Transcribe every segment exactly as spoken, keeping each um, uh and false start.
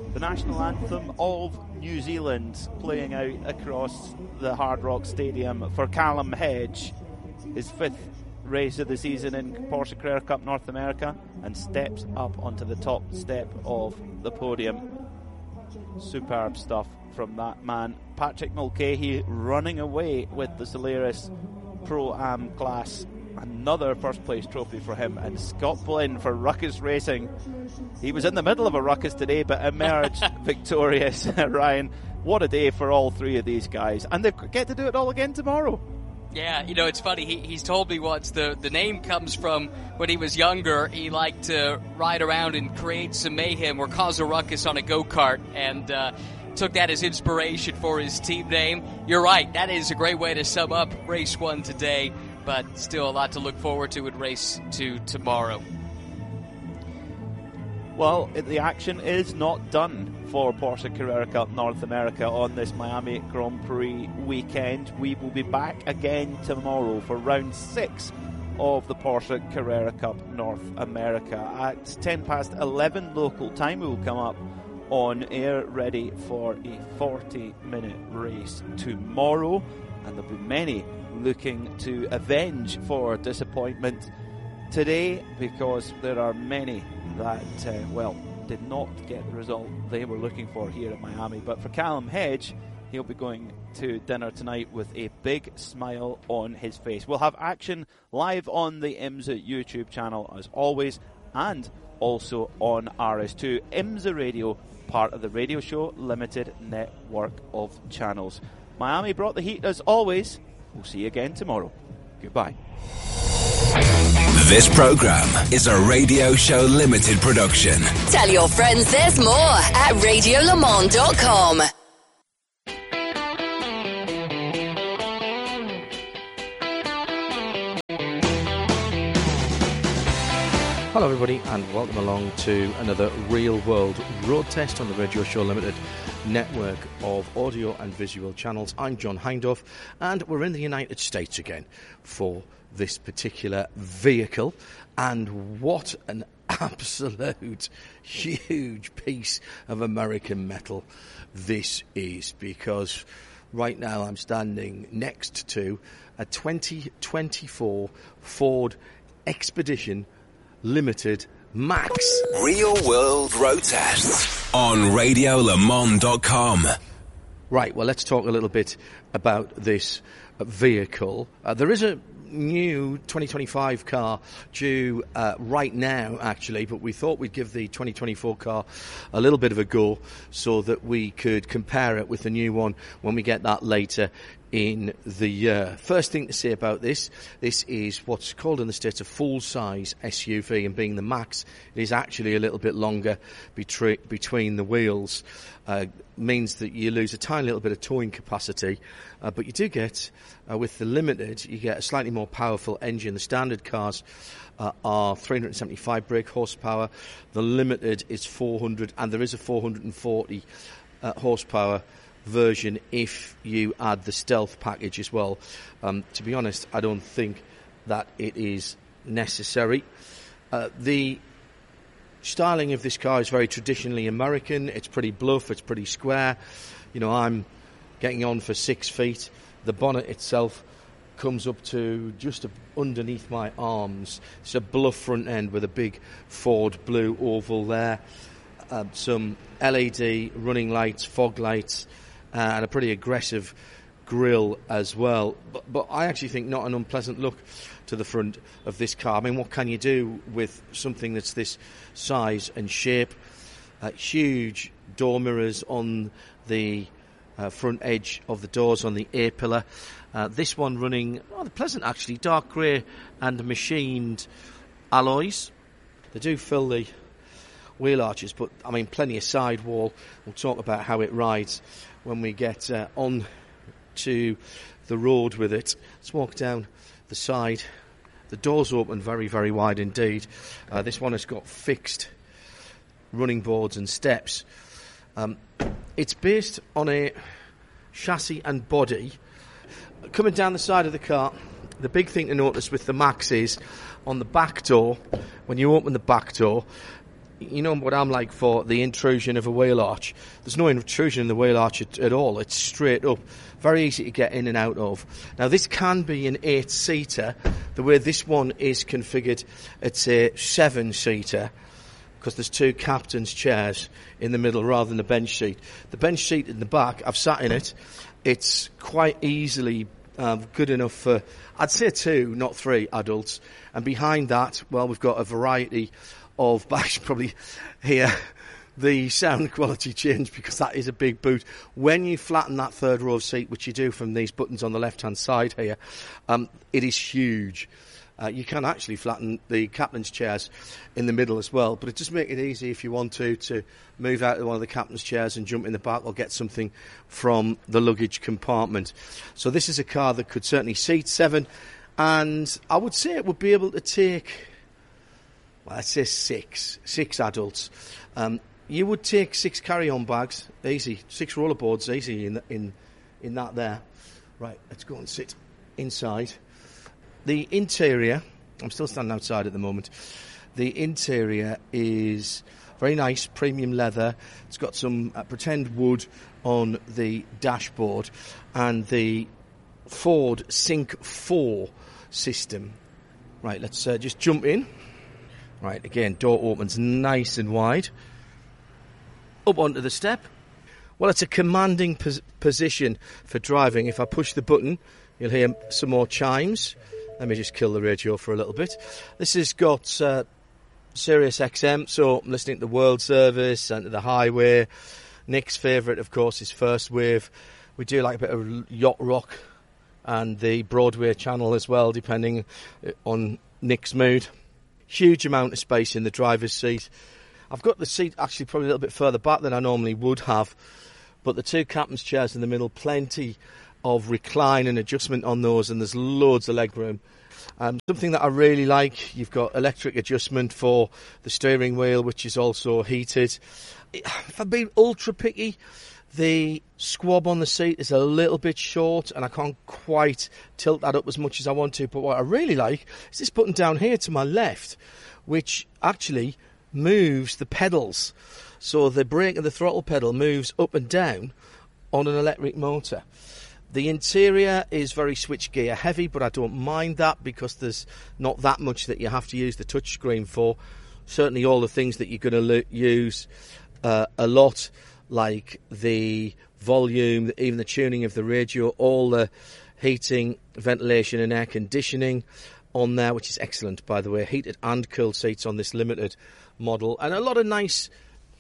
the national anthem of New Zealand playing out across the Hard Rock Stadium for Callum Hedge, his fifth race of the season in Porsche Carrera Cup North America, and steps up onto the top step of the podium. Superb stuff from that man. Patrick Mulcahy running away with the Solaris Pro-Am class. Another first place trophy for him. And Scott Blinn for Ruckus Racing. He was in the middle of a ruckus today but emerged victorious. Ryan, what a day for all three of these guys. And they get to do it all again tomorrow. Yeah, you know, it's funny. He, he's told me once the, the name comes from when he was younger. He liked to ride around and create some mayhem or cause a ruckus on a go-kart, and uh, took that as inspiration for his team name. You're right. That is a great way to sum up race one today, but still a lot to look forward to in race two tomorrow. Well, the action is not done for Porsche Carrera Cup North America on this Miami Grand Prix weekend. We will be back again tomorrow for round six of the Porsche Carrera Cup North America. At ten past eleven local time, we will come up on air ready for a forty minute race tomorrow, and there'll be many looking to avenge for disappointment today, because there are many that, uh, well, did not get the result they were looking for here at Miami. But for Callum Hedge, he'll be going to dinner tonight with a big smile on his face. We'll have action live on the IMSA YouTube channel as always, and also on R S two. IMSA Radio, part of the Radio Show Limited network of channels. Miami brought the heat as always. We'll see you again tomorrow. Goodbye. This program is a Radio Show Limited production. Tell your friends there's more at radio le mans dot com. Hello everybody and welcome along to another real world road test on the Radio Show Limited network of audio and visual channels. I'm John Hindhaugh and we're in the United States again for this particular vehicle, and what an absolute huge piece of American metal this is, because right now I'm standing next to a twenty twenty-four Ford Expedition Limited Max. Real World Road Tests on radio le mans dot com. Right, well, let's talk a little bit about this vehicle. Uh, there is a new twenty twenty-five car due uh, right now, actually, but we thought we'd give the twenty twenty-four car a little bit of a go so that we could compare it with the new one when we get that later in the year. First thing to say about this, this is what's called in the States a full-size S U V, and being the Max, it is actually a little bit longer betri- between the wheels. Uh, means that you lose a tiny little bit of towing capacity, uh, but you do get, uh, with the Limited, you get a slightly more powerful engine. The standard cars uh, are three hundred seventy-five brake horsepower. The Limited is four hundred, and there is a four hundred forty uh, horsepower version if you add the Stealth package as well. Um, to be honest, I don't think that it is necessary. Uh, the styling of this car is very traditionally American. It's pretty bluff, it's pretty square. You know, I'm getting on for six feet. The bonnet itself comes up to just underneath my arms. It's a bluff front end with a big Ford blue oval there. Uh, some L E D running lights, fog lights, uh, and a pretty aggressive grille as well. But, but I actually think not an unpleasant look to the front of this car. I mean, what can you do with something that's this size and shape? Uh, huge door mirrors on the uh, front edge of the doors on the A-pillar. Uh, this one running rather pleasant, actually, dark grey and machined alloys. They do fill the wheel arches, but, I mean, plenty of sidewall. We'll talk about how it rides when we get uh, on to the road with it. Let's walk down the side. The doors open very, very wide indeed. Uh, this one has got fixed running boards and steps. Um, it's based on a chassis and body. Coming down the side of the car, the big thing to notice with the Max is on the back door, when you open the back door, you know what I'm like for the intrusion of a wheel arch. There's no intrusion in the wheel arch at, at all. It's straight up. Very easy to get in and out of. Now, this can be an eight-seater. The way this one is configured, it's a seven-seater because there's two captain's chairs in the middle rather than a bench seat. The bench seat in the back, I've sat in it. It's quite easily um, good enough for, I'd say two, not three adults. And behind that, well, we've got a variety of bags. Probably hear the sound quality change because that is a big boot. When you flatten that third row seat, which you do from these buttons on the left-hand side here, um, it is huge. Uh, you can actually flatten the captain's chairs in the middle as well, but it just makes it easy if you want to to move out of one of the captain's chairs and jump in the back or get something from the luggage compartment. So this is a car that could certainly seat seven, and I would say it would be able to take, well, I'd say six, six adults. Um, you would take six carry-on bags, easy, six rollerboards, easy in in in that there. Right, let's go and sit inside. The interior, I'm still standing outside at the moment, the interior is very nice, premium leather. It's got some uh, pretend wood on the dashboard and the Ford Sync four system. Right, let's uh, just jump in. Right, again, door opens nice and wide. Up onto the step. Well, it's a commanding pos- position for driving. If I push the button, you'll hear some more chimes. Let me just kill the radio for a little bit. This has got uh, Sirius X M, so I'm listening to the World Service and to the Highway. Nick's favourite, of course, is First Wave. We do like a bit of yacht rock and the Broadway channel as well, depending on Nick's mood. Huge amount of space in the driver's seat. I've got the seat actually probably a little bit further back than I normally would have, but the two captain's chairs in the middle, plenty of recline and adjustment on those, and there's loads of leg room. Um, something that I really like, you've got electric adjustment for the steering wheel, which is also heated. If I'm being ultra picky, the squab on the seat is a little bit short and I can't quite tilt that up as much as I want to, but what I really like is this button down here to my left, which actually moves the pedals. So the brake and the throttle pedal moves up and down on an electric motor. The interior is very switchgear heavy, but I don't mind that because there's not that much that you have to use the touchscreen for. Certainly all the things that you're going to lo- use uh, a lot, like the volume, even the tuning of the radio, all the heating, ventilation and air conditioning on there, which is excellent, by the way. Heated and cooled seats on this limited model. And a lot of nice,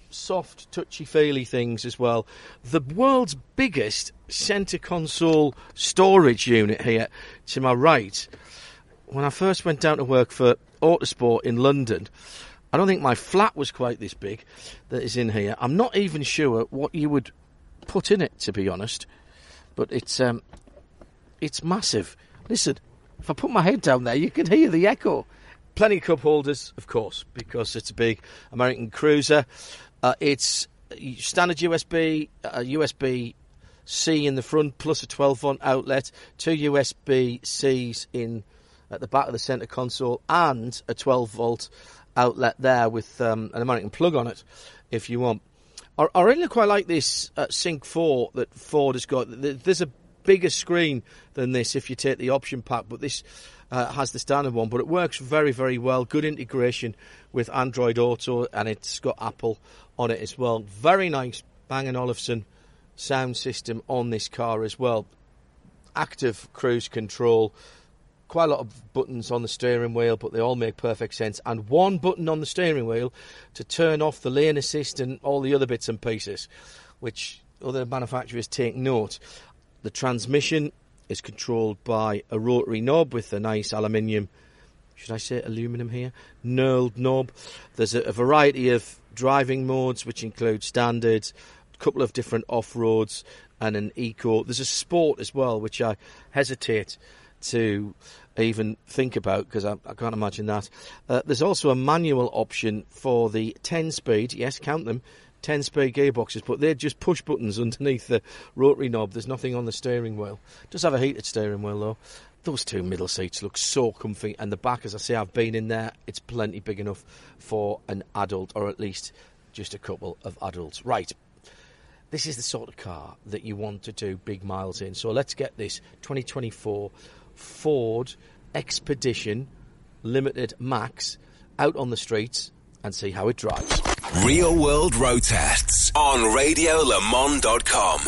soft, touchy-feely things as well. The world's biggest centre console storage unit here to my right. When I first went down to work for Autosport in London, I don't think my flat was quite this big that is in here. I'm not even sure what you would put in it, to be honest, but it's um, it's massive. Listen, if I put my head down there, you can hear the echo. Plenty of cup holders, of course, because it's a big American cruiser. Uh, it's standard U S B, uh, U S B C in the front, plus a twelve volt outlet, two U S B Cs in at the back of the centre console, and a twelve volt outlet there with um, an American plug on it, if you want. I, I really quite like this uh, Sync four that Ford has got. There's a bigger screen than this if you take the option pack, but this uh, has the standard one. But it works very, very well. Good integration with Android Auto, and it's got Apple on it as well. Very nice Bang and Olufsen sound system on this car as well. Active cruise control. Quite a lot of buttons on the steering wheel, but they all make perfect sense. And one button on the steering wheel to turn off the lane assist and all the other bits and pieces, which other manufacturers take note. The transmission is controlled by a rotary knob with a nice aluminium, should I say aluminium here, knurled knob. There's a, a variety of driving modes, which include standard, a couple of different off-roads, and an eco. There's a sport as well, which I hesitate to even think about because I, I can't imagine that. Uh, there's also a manual option for the ten speed, yes, count them, ten speed gearboxes, but they're just push buttons underneath the rotary knob. There's nothing on the steering wheel. It does have a heated steering wheel though. those two middle seats look so comfy, and the back, as I say, I've been in there, it's plenty big enough for an adult, or at least just a couple of adults. Right, this is the sort of car that you want to do big miles in. So let's get this twenty twenty-four Ford Expedition Limited Max out on the streets and see how it drives. Real World Road Tests on radio le mans dot com.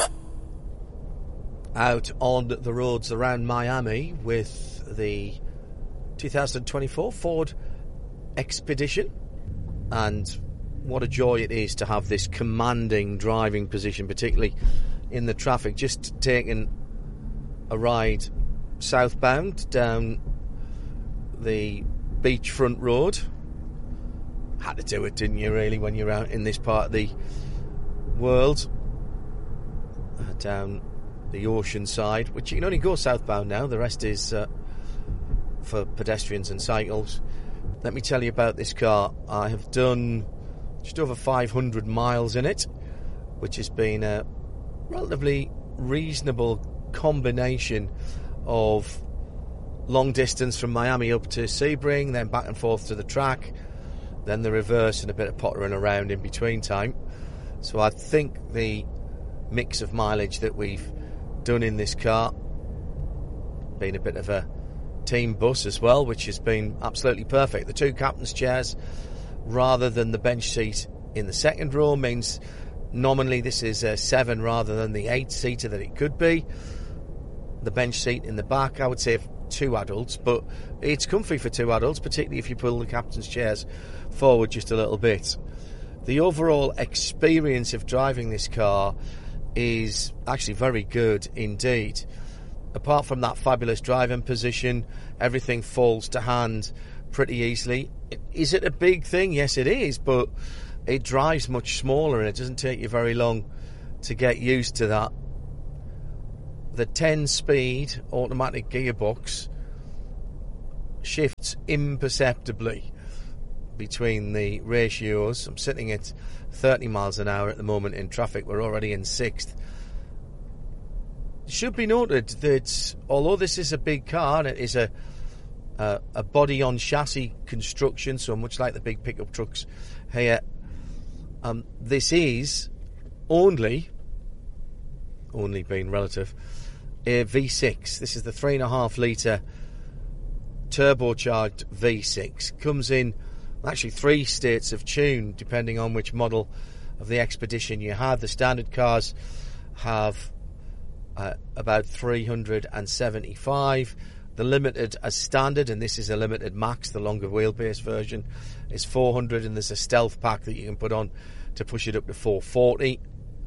Out on the roads around Miami with the two thousand twenty-four Ford Expedition, and what a joy it is to have this commanding driving position, particularly in the traffic. Just taking a ride southbound down the beachfront road. Had to do it, didn't you, really, when you're out in this part of the world. Uh, down the ocean side, which you can only go southbound now. The rest is uh, for pedestrians and cycles. Let me tell you about this car. I have done just over five hundred miles in it, which has been a relatively reasonable combination of long distance from Miami up to Sebring, then back and forth to the track, then the reverse, and a bit of pottering around in between time. So I think the mix of mileage that we've done in this car, been a bit of a team bus as well, which has been absolutely perfect. The two captain's chairs rather than the bench seat in the second row means nominally this is a seven rather than the eight seater that it could be. The bench seat in the back, I would say two adults, but it's comfy for two adults, particularly if you pull the captain's chairs forward just a little bit. The overall experience of driving this car is actually very good indeed. Apart from that fabulous driving position, everything falls to hand pretty easily. Is it a big thing? Yes, it is, but it drives much smaller and it doesn't take you very long to get used to that. The ten-speed automatic gearbox shifts imperceptibly between the ratios. I'm sitting at thirty miles an hour at the moment in traffic. We're already in sixth. It should be noted that although this is a big car and it is a a, a body on chassis construction, so much like the big pickup trucks here, um, this is only only being relative a V six. This is the three and a half litre turbocharged V six. Comes in actually three states of tune depending on which model of the Expedition you have. The standard cars have uh, about three hundred seventy-five. The limited as standard, and this is a limited max, the longer wheelbase version, is four hundred, and there's a stealth pack that you can put on to push it up to four forty.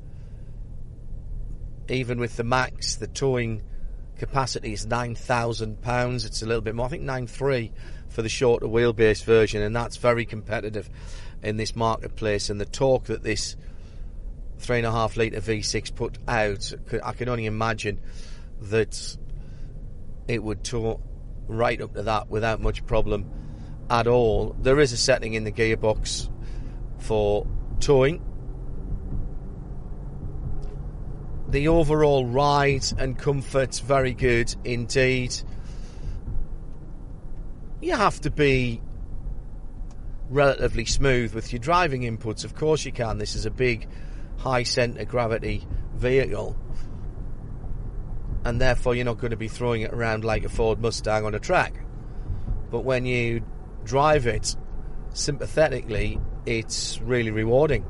Even with the max, the towing capacity is nine thousand pounds. It's a little bit more, I think nine three for the shorter wheelbase version, and that's very competitive in this marketplace. And the torque that this three and a half litre V six put out, I can only imagine that it would tow right up to that without much problem at all. There is a setting in the gearbox for towing. The overall ride and comfort's very good indeed. You have to be relatively smooth with your driving inputs. Of course you can. This is a big high centre gravity vehicle, and therefore you're not going to be throwing it around like a Ford Mustang on a track. But when you drive it sympathetically, it's really rewarding.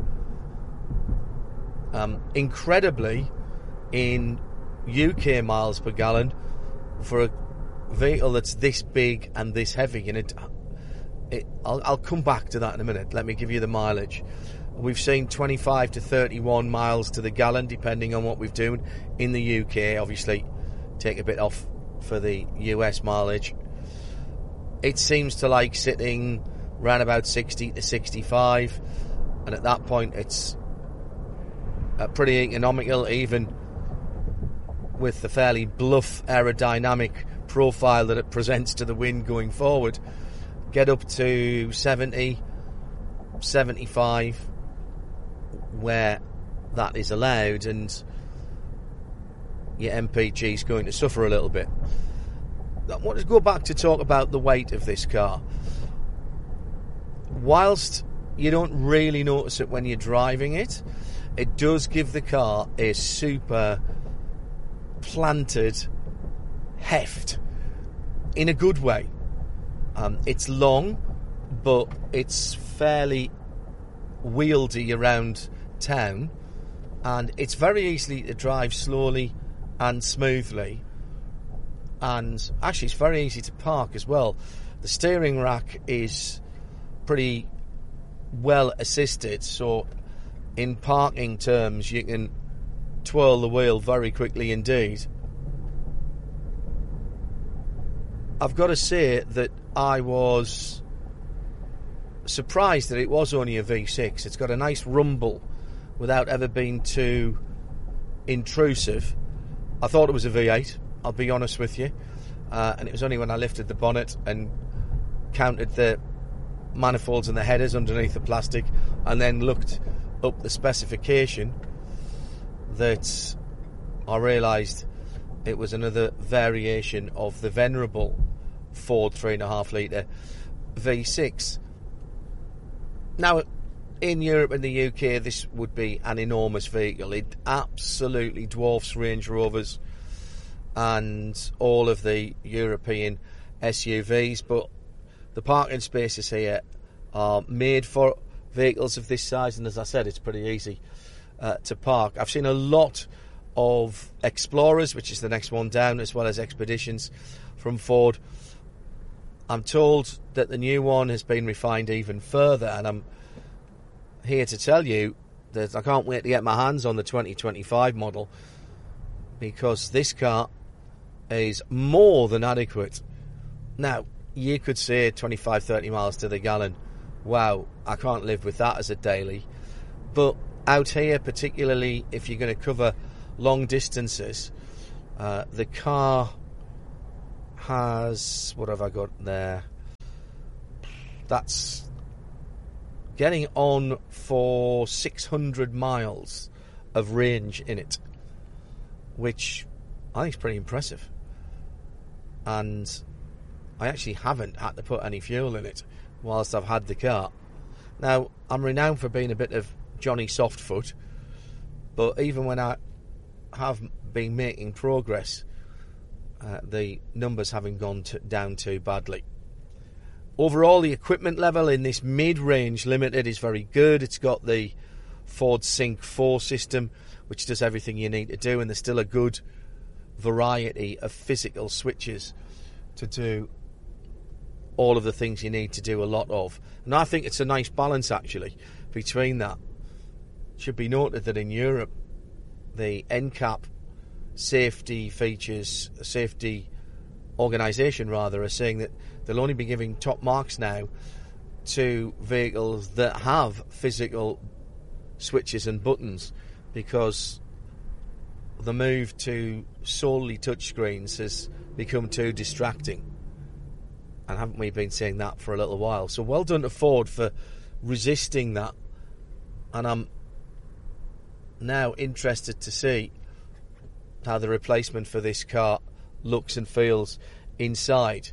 Um, incredibly, in U K miles per gallon for a vehicle that's this big and this heavy, and it, it I'll, I'll come back to that in a minute. Let me give you the mileage. We've seen twenty-five to thirty-one miles to the gallon, depending on what we've done in the U K. Obviously, take a bit off for the U S mileage. It seems to like sitting around about sixty to sixty-five, and at that point, it's uh, pretty economical, even with the fairly bluff aerodynamic profile that it presents to the wind going forward. Get up to seventy, seventy-five where that is allowed, and your M P G is going to suffer a little bit. I want to go back to talk about the weight of this car. Whilst you don't really notice it when you're driving it, it does give the car a super planted heft in a good way. Um, it's long, but it's fairly wieldy around town, and it's very easy to drive slowly and smoothly, and actually it's very easy to park as well. The steering rack is pretty well assisted, so in parking terms you can twirl the wheel very quickly indeed. I've got to say that I was surprised that it was only a V six. It's got a nice rumble without ever being too intrusive. I thought it was a V eight, I'll be honest with you, uh, and it was only when I lifted the bonnet and counted the manifolds and the headers underneath the plastic and then looked up the specification that I realised it was another variation of the venerable Ford three point five litre V six. Now, in Europe and the U K, this would be an enormous vehicle. It absolutely dwarfs Range Rovers and all of the European S U Vs, but the parking spaces here are made for vehicles of this size, and as I said, it's pretty easy uh, to park. I've seen a lot of Explorers, which is the next one down, as well as Expeditions from Ford. I'm told that the new one has been refined even further, and I'm here to tell you that I can't wait to get my hands on the twenty twenty-five model, because this car is more than adequate. Now, you could say twenty-five, thirty miles to the gallon. Wow, I can't live with that as a daily. But out here, particularly if you're going to cover long distances, uh, the car has, what have I got there? That's getting on for six hundred miles of range in it, which I think is pretty impressive. And I actually haven't had to put any fuel in it whilst I've had the car. Now, I'm renowned for being a bit of Johnny Softfoot, but even when I have been making progress, uh, the numbers haven't gone to, down too badly. Overall, the equipment level in this mid-range Limited is very good. It's got the Ford Sync four system, which does everything you need to do, and there's still a good variety of physical switches to do all of the things you need to do a lot of. And I think it's a nice balance, actually, between that. It should be noted that in Europe, the N CAP safety features, safety organisation rather, are saying that they'll only be giving top marks now to vehicles that have physical switches and buttons, because the move to solely touchscreens has become too distracting. And haven't we been saying that for a little while? So well done to Ford for resisting that. And I'm now interested to see how the replacement for this car looks and feels inside.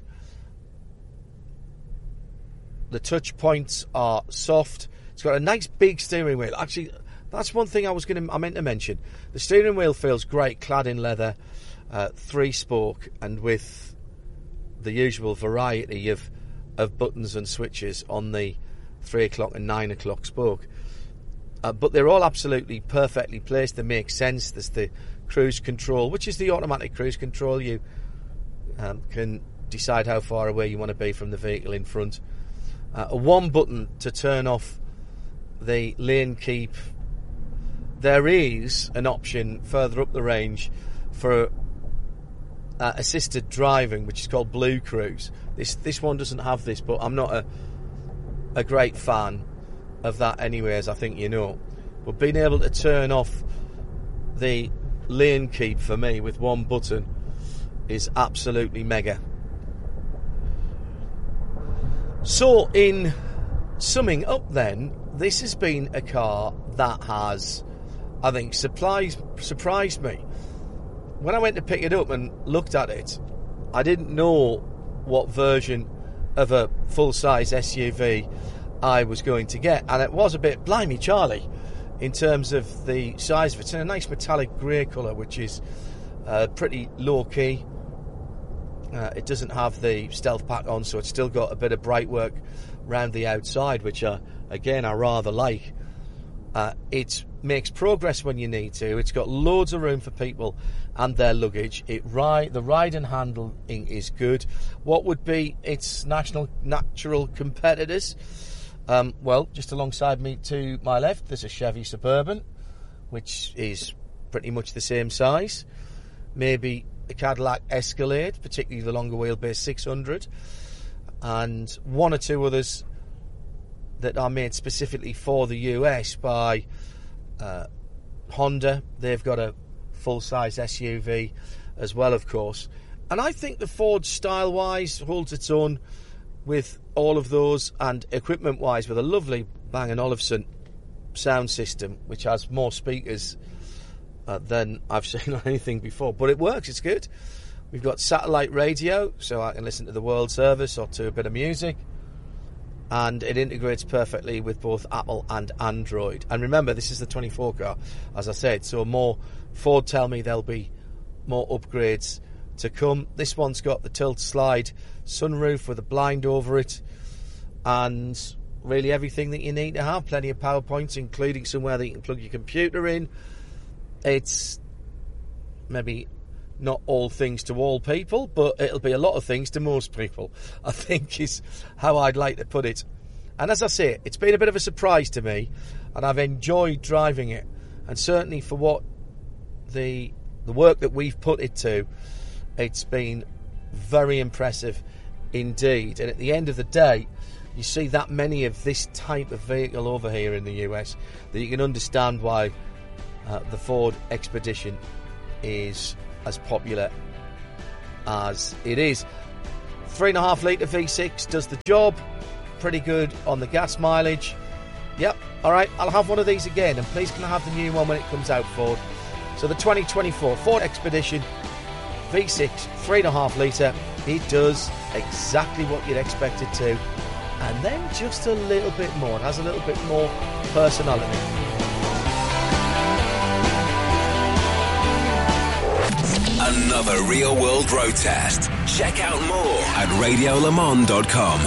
The touch points are soft. It's got a nice big steering wheel. Actually, that's one thing I was going to I meant to mention. The steering wheel feels great, clad in leather, uh, three spoke, and with the usual variety of of buttons and switches on the three o'clock and nine o'clock spoke. Uh, but they're all absolutely perfectly placed. They make sense. There's the cruise control, which is the automatic cruise control. You um, can decide how far away you want to be from the vehicle in front. Uh, a one button to turn off the lane keep. There is an option further up the range for uh, assisted driving, which is called Blue Cruise. This this one doesn't have this, but I'm not a a great fan of that anyway, as I think you know. But being able to turn off the lane keep for me with one button is absolutely mega. So, in summing up then, this has been a car that has, I think, surprised, surprised me. When I went to pick it up and looked at it, I didn't know what version of a full-size S U V I was going to get, and it was a bit blimey Charlie in terms of the size of it. It's in a nice metallic grey colour, which is uh, pretty low-key. Uh, it doesn't have the stealth pack on, so it's still got a bit of bright work round the outside, which, uh, again, I rather like. Uh, it makes progress when you need to. It's got loads of room for people and their luggage. It ride the ride and handling is good. What would be its national natural competitors? Um, well, just alongside me to my left, there's a Chevy Suburban, which is pretty much the same size. Maybe a Cadillac Escalade, particularly the longer wheelbase six hundred, and one or two others that are made specifically for the U S by uh, Honda. They've got a full-size S U V as well, of course. And I think the Ford, style-wise, holds its own with all of those, and equipment-wise, with a lovely Bang and Olufsen sound system, which has more speakers uh, than I've seen on anything before. But it works, it's good. We've got satellite radio, so I can listen to the World Service or to a bit of music. And it integrates perfectly with both Apple and Android. And remember, this is the twenty-four car, as I said, so more Ford tell me there'll be more upgrades to come. This one's got the tilt slide sunroof with a blind over it, and really everything that you need to have. Plenty of power points, including somewhere that you can plug your computer in. It's maybe not all things to all people, but it'll be a lot of things to most people, I think, is how I'd like to put it. And as I say, it's been a bit of a surprise to me, and I've enjoyed driving it. And certainly for what the the work that we've put it to, it's been very impressive indeed. And at the end of the day, you see that many of this type of vehicle over here in the U S that you can understand why uh, the Ford Expedition is as popular as it is. Three and a half litre V six does the job. Pretty good on the gas mileage. Yep, alright, I'll have one of these again, and please can I have the new one when it comes out, Ford. So the twenty twenty-four Ford Expedition V six, three and a half litre, it does exactly what you'd expect it to, and then just a little bit more. It has a little bit more personality. Another Real World Road Test. Check out more at radio le mans dot com.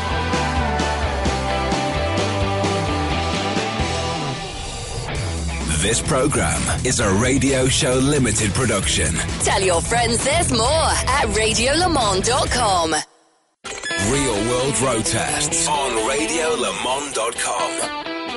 This program is a Radio Show Limited production. Tell your friends there's more at radio le mans dot com. Real World Road Tests on radio le mans dot com.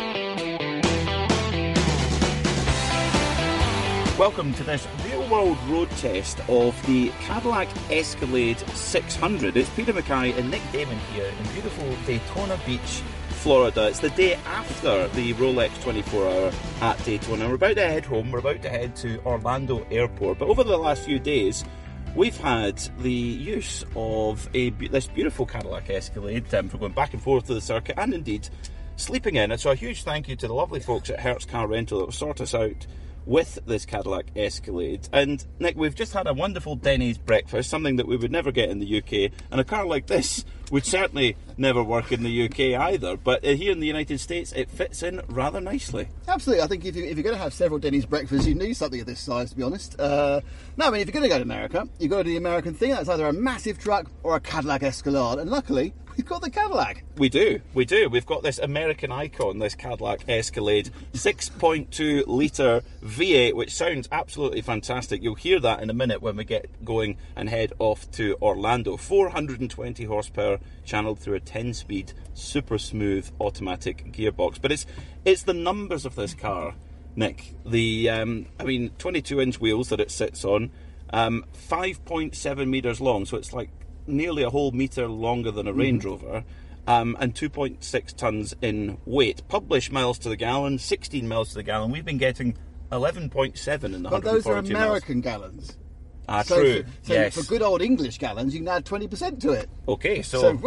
Welcome to this real-world road test of the Cadillac Escalade six hundred. It's Peter Mackay and Nick Damon here in beautiful Daytona Beach, Florida. It's the day after the Rolex twenty-four hour at Daytona. We're about to head home. We're about to head to Orlando Airport. But over the last few days, we've had the use of a this beautiful Cadillac Escalade um, for going back and forth to the circuit, and indeed sleeping in it. So a huge thank you to the lovely folks at Hertz Car Rental that will sort us out with this Cadillac Escalade. And Nick, we've just had a wonderful Denny's breakfast, something that we would never get in the U K, and a car like this would certainly never work in the U K either, but here in the United States it fits in rather nicely. Absolutely. I think if, you, if you're going to have several Denny's breakfasts, you need something of this size, to be honest. Uh, no, I mean, if you're going to go to America, you've got to do the American thing. That's either a massive truck or a Cadillac Escalade, and luckily we've got the Cadillac. We do, we do. We've got this American icon, this Cadillac Escalade, six point two litre V eight, which sounds absolutely fantastic. You'll hear that in a minute when we get going and head off to Orlando. four hundred twenty horsepower, channeled through a ten speed, super smooth automatic gearbox. But it's it's the numbers of this car, Nick. The um, I mean, twenty-two inch wheels that it sits on, um, five point seven metres long, so it's like nearly a whole metre longer than a Range Rover, um, and two point six tonnes in weight. Published miles to the gallon, sixteen miles to the gallon. We've been getting eleven point seven in the but one hundred forty-two those are American miles. Gallons. Ah, so true. For, so yes. for good old English gallons, you can add twenty percent to it. Okay, so, so well,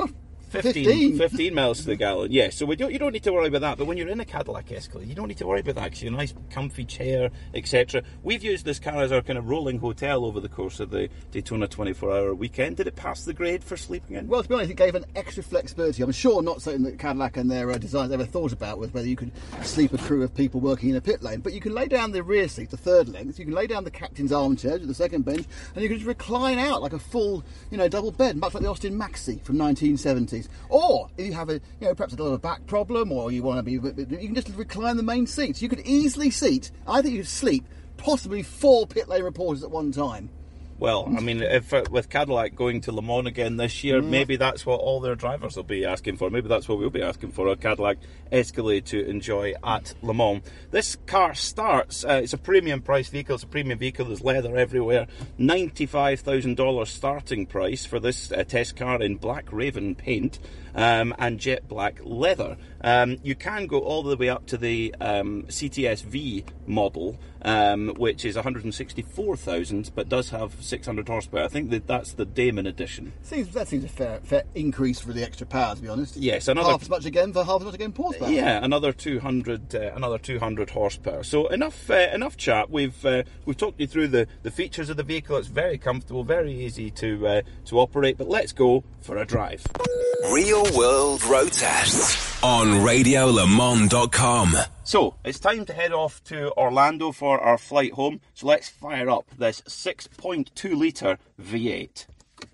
fifteen, fifteen. fifteen miles to the gallon, yes. So we don't, you don't need to worry about that. But when you're in a Cadillac Escalade, you don't need to worry about that because you're a nice, comfy chair, et cetera. We've used this car as our kind of rolling hotel over the course of the Daytona twenty-four hour weekend. Did it pass the grade for sleeping in? Well, to be honest, it gave an extra flexibility. I'm sure not something that Cadillac and their uh, designers ever thought about was whether you could sleep a crew of people working in a pit lane. But you can lay down the rear seat, the third length. You can lay down the captain's armchair to the second bench, and you can just recline out like a full, you know, double bed, much like the Austin Maxi from nineteen seventies. Or if you have a, you know, perhaps a little of a back problem, or you want to be, you can just recline the main seats. You could easily seat. I think you could sleep possibly four pit lane reporters at one time. Well, I mean, if uh, with Cadillac going to Le Mans again this year, Mm. maybe that's what all their drivers will be asking for. Maybe that's what we'll be asking for, a Cadillac Escalade to enjoy at Le Mans. This car starts, uh, it's a premium price vehicle, it's a premium vehicle, there's leather everywhere. ninety-five thousand dollars starting price for this uh, test car in Black Raven paint um, and jet black leather. Um, you can go all the way up to the um, C T S V model, um, which is one hundred sixty-four thousand, but does have six hundred horsepower. I think that that's the Damon edition. Seems that seems a fair fair increase for the extra power, to be honest. Yes, another half as much again for half as much again horsepower. yeah, another two hundred, uh, another two hundred horsepower. So enough, uh, enough chat. We've uh, we've talked you through the, the features of the vehicle. It's very comfortable, very easy to uh, to operate. But let's go for a drive. Real World Road Tests on radio le mans dot com. So, it's time to head off to Orlando for our flight home. So let's fire up this six point two litre V eight.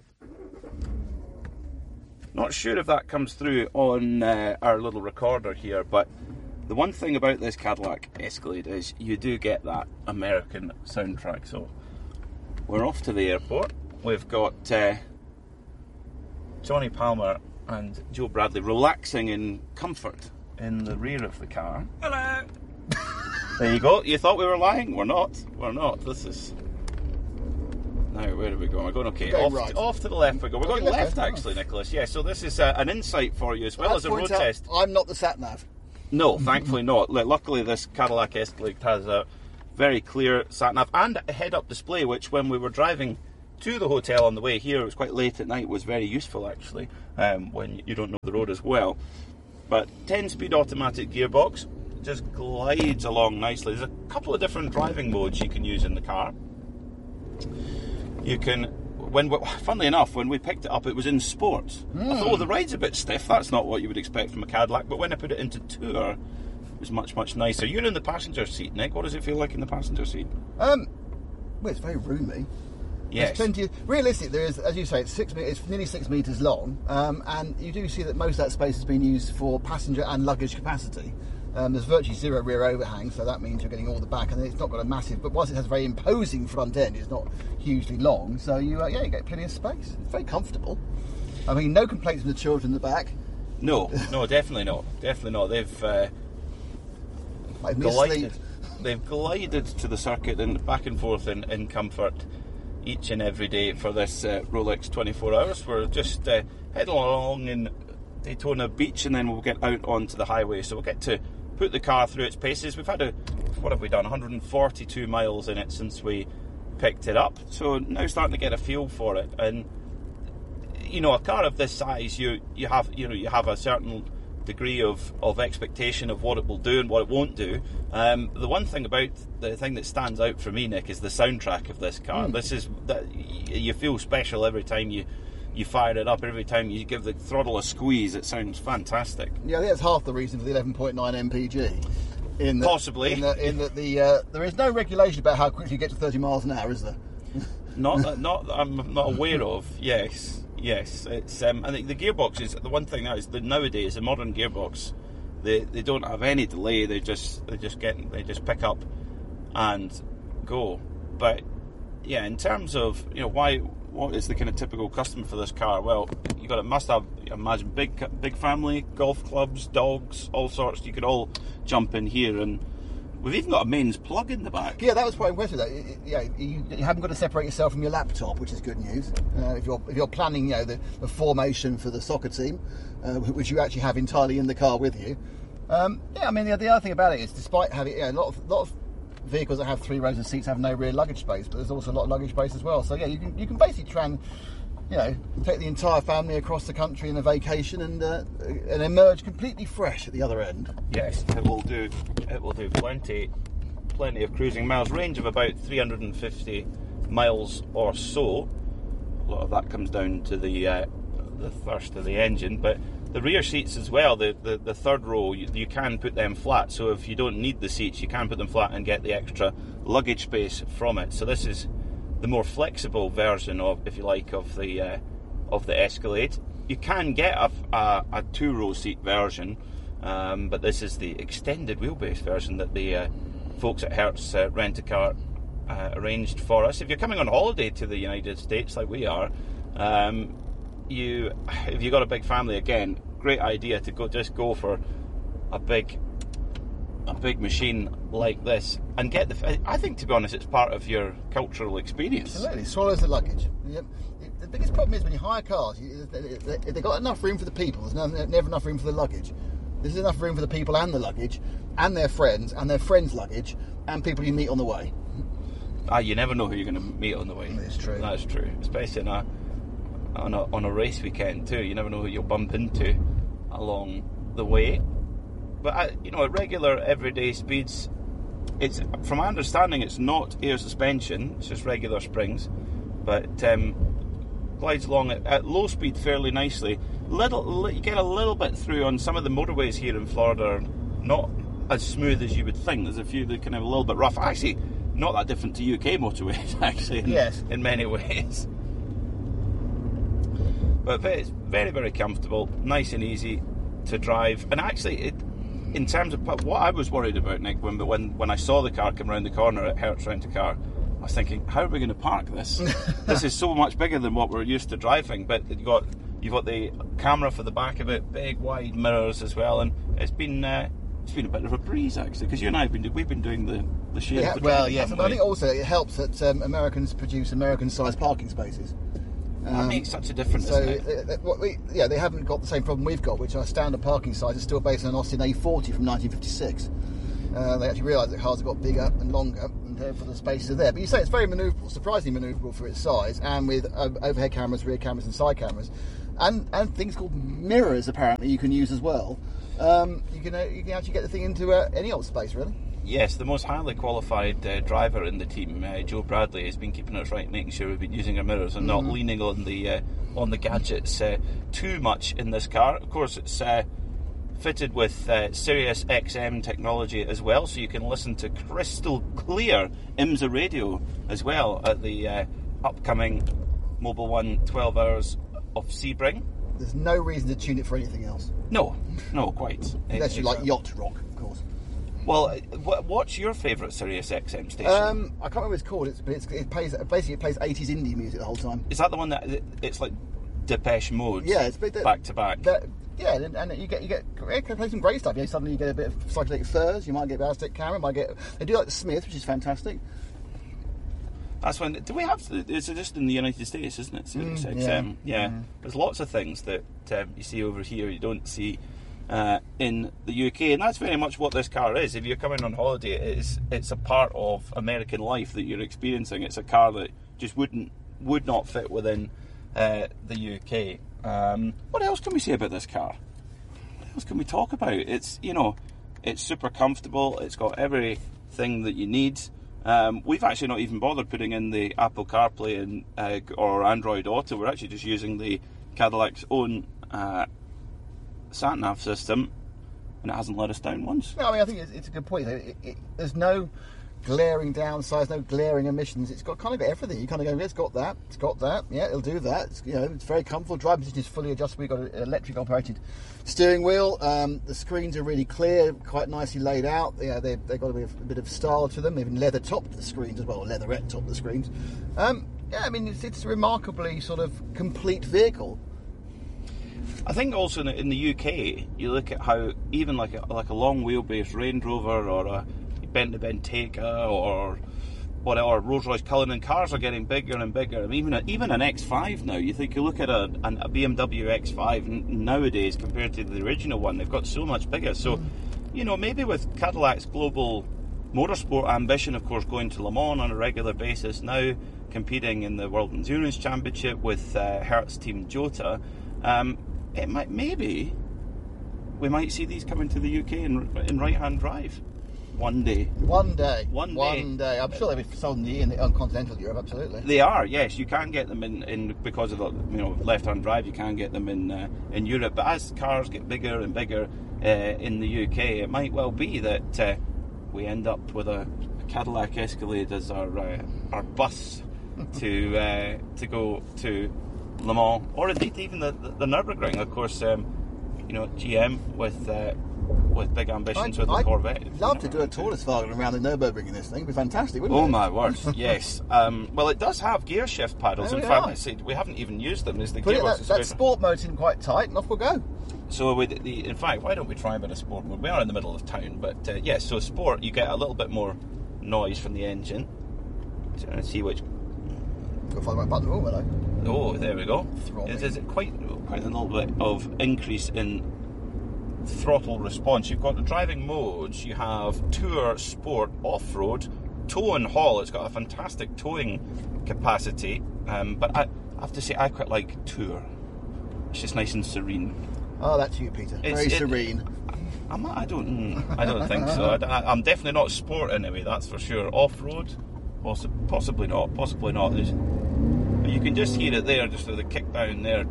Not sure if that comes through on uh, our little recorder here, but the one thing about this Cadillac Escalade is you do get that American soundtrack. So, we're off to the airport. We've got uh, Johnny Palmer and Joe Bradley relaxing in comfort in the rear of the car. Hello. There you go. You thought we were lying? We're not. We're not. This is... Now, where are we going? We're going, okay, Going off, right. off to the left we go. We're going Okay, left, left, actually, Nicholas. Yeah, so this is uh, an insight for you as well as a road Point out, test. I'm not the sat nav. No, thankfully not. L- Luckily, this Cadillac Escalade has a very clear sat-nav and a head-up display, which when we were driving to the hotel on the way here, it was quite late at night, was very useful, actually, um, when you don't know the road as well. But ten-speed automatic gearbox, just glides along nicely. There's a couple of different driving modes you can use in the car. You can, when we, funnily enough, when we picked it up, it was in sport. Mm. I thought, oh, the ride's a bit stiff. That's not what you would expect from a Cadillac. But when I put it into tour, it was much, much nicer. You're in the passenger seat, Nick. What does it feel like in the passenger seat? Um, well, it's very roomy. Yes. There's plenty of, realistic, there is, as you say, it's six. me- It's nearly six metres long, um, and you do see that most of that space has been used for passenger and luggage capacity. Um, there's virtually zero rear overhang, so that means you're getting all the back, and it's not got a massive. But whilst it has a very imposing front end, it's not hugely long. So you, uh, yeah, you get plenty of space. It's very comfortable. I mean, no complaints from the children in the back. No, no, definitely not. Definitely not. They've uh, Like me glided. asleep. They've glided to the circuit and back and forth in, in comfort each and every day for this uh, Rolex twenty-four hours. We're just uh, heading along in Daytona Beach, and then we'll get out onto the highway. So we'll get to put the car through its paces. We've had a, what have we done, one hundred forty-two miles in it since we picked it up. So now starting to get a feel for it. And you know, a car of this size, you you have you know you have a certain degree of, of expectation of what it will do and what it won't do. Um, the one thing about the thing that stands out for me, Nick, is the soundtrack of this car. Mm. This is that you feel special every time you you fire it up. Every time you give the throttle a squeeze, it sounds fantastic. Yeah, I think that's half the reason for the eleven point nine M P G. In that, Possibly. In that, in that the uh, there is no regulation about how quickly you get to thirty miles an hour, is there? Not that, not that I'm not aware of. Yes. Yes, it's um, I think the gearbox is the one thing now is that nowadays a modern gearbox, they they don't have any delay. They just they just get they just pick up and go. But yeah, in terms of you know why what is the kind of typical customer for this car? Well, you got it must have imagine big big family, golf clubs, dogs, all sorts. You could all jump in here, and we've even got a mains plug in the back. Yeah, that was quite impressive. That yeah, you, you haven't got to separate yourself from your laptop, which is good news. Uh, if you're if you're planning, you know, the, the formation for the soccer team, uh, which you actually have entirely in the car with you. Um, yeah, I mean the, the other thing about it is, despite having yeah, a lot of lot of vehicles that have three rows of seats have no rear luggage space, but there's also a lot of luggage space as well. So yeah, you can you can basically tran. you know, take the entire family across the country in a vacation and uh, and emerge completely fresh at the other end. Yes, it will do. It will do plenty, plenty of cruising miles. Range of about three hundred fifty miles or so. A lot of that comes down to the uh, the thirst of the engine, but the rear seats as well. The the, the third row, you, you can put them flat. So if you don't need the seats, you can put them flat and get the extra luggage space from it. So this is the more flexible version of, if you like, of the uh, of the Escalade. You can get a, a, a two-row seat version, um, but this is the extended wheelbase version that the uh, folks at Hertz uh, Rent-A-Car uh, arranged for us. If you're coming on holiday to the United States, like we are, um, you if you've got a big family, again, great idea to go just go for a big a big machine like this and get the. I think, to be honest, it's part of your cultural experience. Absolutely, swallows the luggage. Yep. The biggest problem is when you hire cars, you, if they've got enough room for the people, there's never, never enough room for the luggage. There's enough room for the people and the luggage, and their friends, and their friends' luggage, and people you meet on the way. Ah, you never know who you're going to meet on the way. That's true. That's true, especially in a, on a on a race weekend too. You never know who you'll bump into along the way. But I, you know, at regular everyday speeds, it's from my understanding, it's not air suspension; it's just regular springs. But um, glides along at, at low speed fairly nicely. Little, you get a little bit through on some of the motorways here in Florida. Are not as smooth as you would think. There's a few that kind of a little bit rough. Actually, not that different to U K motorways. Actually, in, yes, in many ways. But it's very, very comfortable, nice and easy to drive. And actually, it. In terms of what I was worried about, Nick, when when when I saw the car come around the corner at Hertz Rent-A-Car, I was thinking, how are we going to park this? This is so much bigger than what we're used to driving. But you've got you've got the camera for the back of it, big wide mirrors as well, and it's been uh, it's been a bit of a breeze actually, because you and I have been we've been doing the the share. Yeah, the well, driving, yes, but we? I think also it helps that um, Americans produce American-sized parking spaces. That Um, makes such a difference, so, isn't it? uh, what we, yeah, they haven't got the same problem we've got, which our standard parking size is still based on an Austin A forty from nineteen fifty-six. Uh, they actually realised that cars have got bigger and longer, and therefore the spaces are there. But you say it's very manoeuvrable, surprisingly manoeuvrable for its size, and with uh, overhead cameras, rear cameras, and side cameras, and and things called mirrors apparently you can use as well. Um, you can uh, you can actually get the thing into uh, any old space, really. Yes, the most highly qualified uh, driver in the team, uh, Joe Bradley, has been keeping us right, making sure we've been using our mirrors and Mm-hmm. not leaning on the uh, on the gadgets uh, too much in this car. Of course, it's uh, fitted with uh, Sirius X M technology as well, so you can listen to crystal clear IMSA radio as well at the uh, upcoming Mobil One twelve Hours of Sebring. There's no reason to tune it for anything else. No, no, quite. Unless you like Exactly. yacht rock, of course. Well, uh, what's your favourite Sirius X M station? Um, I can't remember what it's called. It's, but it's, it plays basically it plays eighties indie music the whole time. Is that the one that it's like Depeche Mode? Yeah, it's but the- back to back. That, yeah, and, and you get you get it can play some great stuff. Yeah, suddenly you get a bit of psychedelic furs. You might get Aztec camera. Might get they do like the Smith, which is fantastic. That's when. Do we have? It's just in the United States, isn't it? Sirius Mm, X M. yeah. Yeah. Mm. There's lots of things that um, you see over here you don't see uh, in the U K, and that's very much what this car is. If you're coming on holiday, it is it's a part of American life that you're experiencing. It's a car that just wouldn't would not fit within uh, the U K. Um, what else can we say about this car? What else can we talk about? It's you know, it's super comfortable. It's got everything that you need. Um, we've actually not even bothered putting in the Apple CarPlay and uh, or Android Auto. We're actually just using the Cadillac's own uh, sat-nav system, and it hasn't let us down once. No, I mean I think it's, it's a good point. It, it, there's no glaring downsides, no glaring emissions. It's got kind of got everything. You kind of go, it's got that, it's got that. Yeah, it'll do that. It's, you know, it's very comfortable. Driving position is fully adjustable. We've got an electric operated steering wheel. Um, the screens are really clear, quite nicely laid out. Yeah, they, they've got a bit, of, a bit of style to them. They've even leather topped the screens as well, or leatherette topped the screens. Um, yeah, I mean it's, it's a remarkably sort of complete vehicle. I think also in the, in the U K, you look at how even like a, like a long wheelbase Range Rover or a Bentley Bentayga or whatever, Rolls-Royce Cullinan, cars are getting bigger and bigger. I mean, even a, even an X five now. You think you look at a, an, a B M W X five n- nowadays compared to the original one, they've got so much bigger. So, you know, maybe with Cadillac's global motorsport ambition, of course, going to Le Mans on a regular basis now, competing in the World Endurance Championship with uh, Hertz Team Jota. Um, it might maybe we might see these coming to the U K in, in right-hand drive one day. One day. One day. One day. I'm sure they'll be sold in the in the, on continental Europe. Absolutely. They are. Yes, you can get them in, in because of the you know left-hand drive. You can get them in uh, in Europe. But as cars get bigger and bigger uh, in the U K, it might well be that uh, we end up with a, a Cadillac Escalade as our uh, our bus to uh, to go to Le Mans, or indeed even the the, the Nürburgring. Of course, um, you know G M with. Uh, with big ambitions I'd, with the I'd Corvette. love to do a Todesfahren around the Nürburgring in this thing. It'd be fantastic, wouldn't Oh it? my word, yes. Um, well, it does have gear shift paddles. There In we fact, are. let's see, we haven't even used them. Is the Put it, gearbox that, that sport mode's in quite tight, and off we'll go. So, with the, in fact, why don't we try a bit of sport mode? We are in the middle of town, but uh, yes. Yeah, so sport, you get a little bit more noise from the engine. So let's see which. Got to find my button, won't I? Oh, there we go. Throbbing. There's quite quite a little bit of increase in throttle response. You've got the driving modes. You have Tour, Sport, Off-Road, Tow and Haul. It's got a fantastic towing capacity, um, but I have to say I quite like Tour. It's just nice and serene. Oh, that's you, Peter. It's- Very it- serene. I'm, I don't. mm, I don't think so. I, I'm definitely not Sport anyway. That's for sure. Off-Road, possi- possibly not. Possibly not. There's, but you can just hear it there, just with the kick down there.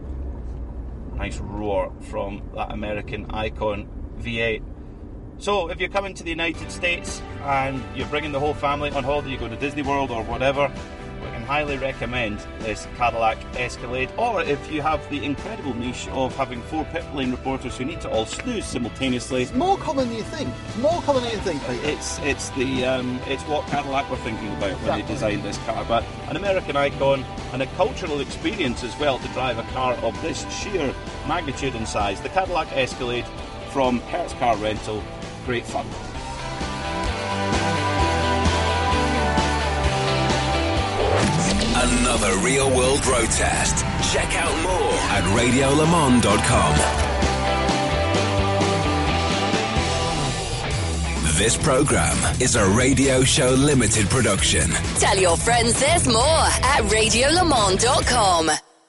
Nice roar from that American Icon V eight. So, if you're coming to the United States and you're bringing the whole family on holiday, you go to Disney World or whatever, we can highly recommend this Cadillac Escalade. Or if you have the incredible niche of having four pit lane reporters who need to all snooze simultaneously, It's more common than you think. It's more common than you think, Peter. it's it's the um, it's what Cadillac were thinking about when they Exactly. designed this car. But an American icon and a cultural experience as well to drive a car of this sheer magnitude and size. The Cadillac Escalade from Hertz Car Rental. Great fun. Another Real World Road Test. Check out more at radio le mans dot com. This program is a Radio Show Limited production. Tell your friends there's more at radio le mans dot com.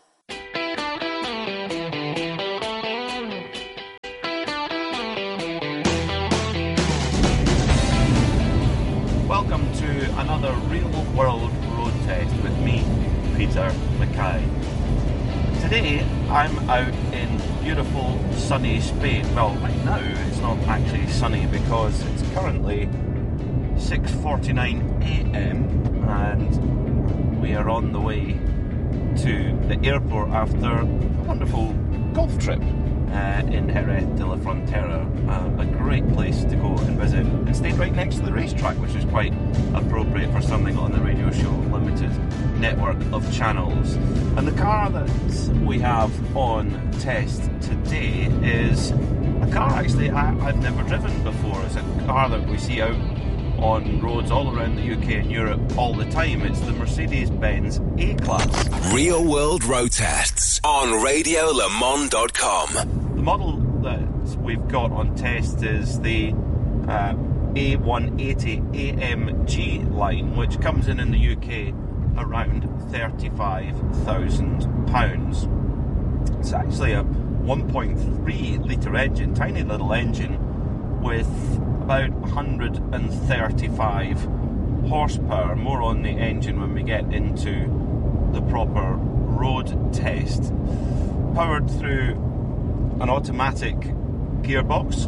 Welcome to another Real World Road Test with me, Peter Mackay. Today I'm out in beautiful sunny Spain. Well, right now it's not actually sunny because it's currently six forty-nine a m and we are on the way to the airport after a wonderful golf trip uh, in Jerez de la Frontera. Uh, a great place to go and visit, and stayed right next to the racetrack, which is quite appropriate for something on the Radio Show Limited network of channels. And the car that we have on test today is a car actually I, I've never driven before. It's a car that we see out on roads all around the U K and Europe all the time. It's the Mercedes-Benz A-Class. Real World Road Tests on radio le mans dot com. The model that we've got on test is the uh, A one eighty A M G line, which comes in in the U K around thirty-five thousand pounds. It's actually a one point three litre engine, tiny little engine with about one hundred thirty-five horsepower. More on the engine when we get into the proper road test. Powered through an automatic gearbox,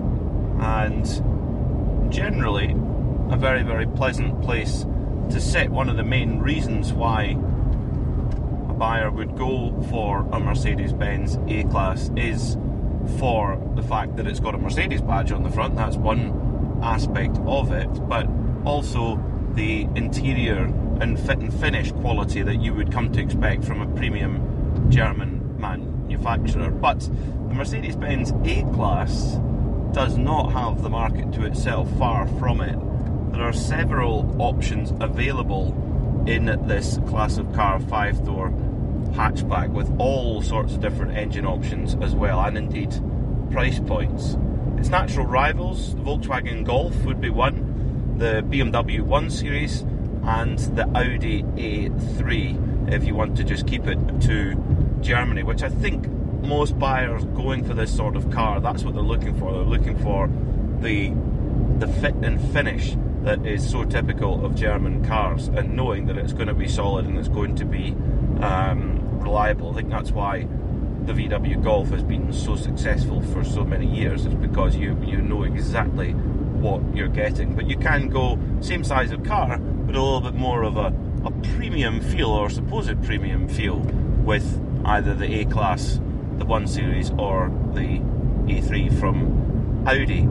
and generally a very, very pleasant place to sit. One of the main reasons why a buyer would go for a Mercedes-Benz A-Class is for the fact that it's got a Mercedes badge on the front. That's one aspect of it, but also the interior and fit and finish quality that you would come to expect from a premium German manufacturer. But the Mercedes-Benz A-Class does not have the market to itself, far from it. There are several options available in this class of car, five-door hatchback, with all sorts of different engine options as well, and indeed price points. Its natural rivals, the Volkswagen Golf would be one, the B M W one Series and the Audi A three, if you want to just keep it to Germany, which I think most buyers going for this sort of car, that's what they're looking for. They're looking for the the fit and finish that is so typical of German cars, and knowing that it's going to be solid and it's going to be um, reliable. I think that's why the V W Golf has been so successful for so many years. It's because you you know exactly what you're getting. But you can go same size of car, but a little bit more of a, a premium feel, or supposed premium feel, with either the A-Class, the one Series, or the A three from Audi.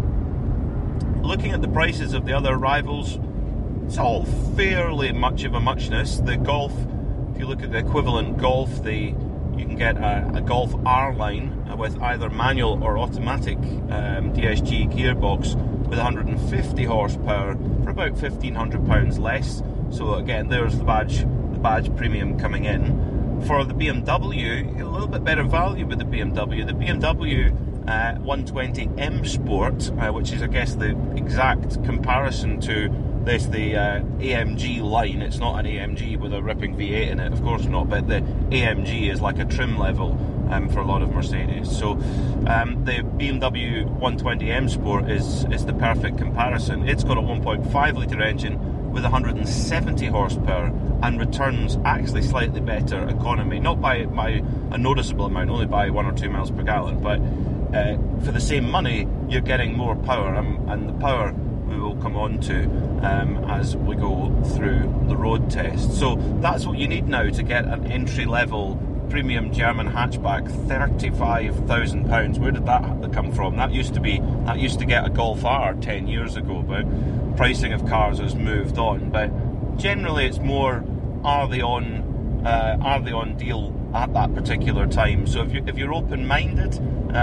Looking at the prices of the other rivals, it's all fairly much of a muchness. The Golf, if you look at the equivalent Golf, the you can get a, a Golf R-Line with either manual or automatic um, D S G gearbox with one hundred fifty horsepower for about fifteen hundred pounds less. So again, there's the badge, the badge premium coming in. For the B M W, a little bit better value with the B M W. The B M W uh, one twenty M Sport, uh, which is I guess the exact comparison to this, the uh, A M G line. It's not an A M G with a ripping V eight in it, of course not, but the A M G is like a trim level um, for a lot of Mercedes. So um, the B M W one twenty M Sport is, is the perfect comparison. It's got a one point five litre engine with one hundred seventy horsepower and returns actually slightly better economy, not by, by a noticeable amount, only by one or two miles per gallon, but uh, for the same money you're getting more power, um, and the power we will come on to um, as we go through the road test. So that's what you need now to get an entry-level premium German hatchback, thirty-five thousand pounds. Where did that come from? That used to be that used to get a Golf R ten years ago, but pricing of cars has moved on. But generally, it's more are they on uh, are they on deal at that particular time. So if you if you're open-minded,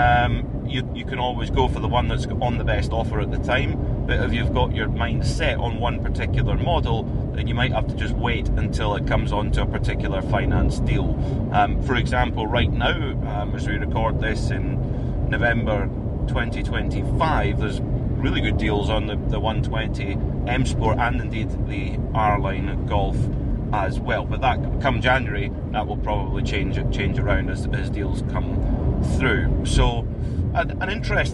um, you you can always go for the one that's on the best offer at the time. But if you've got your mind set on one particular model, then you might have to just wait until it comes onto a particular finance deal. Um, for example, right now, um, as we record this in November twenty twenty-five, there's really good deals on the, the one twenty M Sport and indeed the R-Line Golf as well. But that come January, that will probably change change around as, as deals come through. So an, an interesting